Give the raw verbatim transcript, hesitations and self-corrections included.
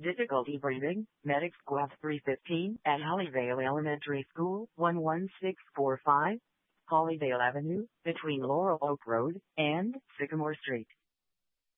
Difficulty breathing, Medic Squad three fifteen at Hollyvale Elementary School, one one six four five, Hollyvale Avenue, between Laurel Oak Road and Sycamore Street.